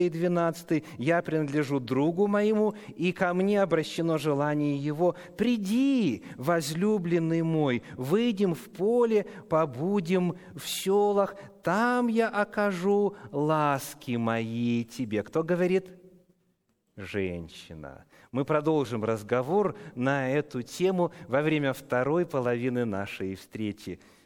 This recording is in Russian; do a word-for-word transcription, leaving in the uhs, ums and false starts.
И двенадцатый. «Я принадлежу другу моему, и ко мне обращено желание его. Приди, возлюбленный мой, выйдем в поле, побудем в селах, там я окажу ласки мои тебе». Кто говорит? Женщина. Мы продолжим разговор на эту тему во время второй половины нашей встречи.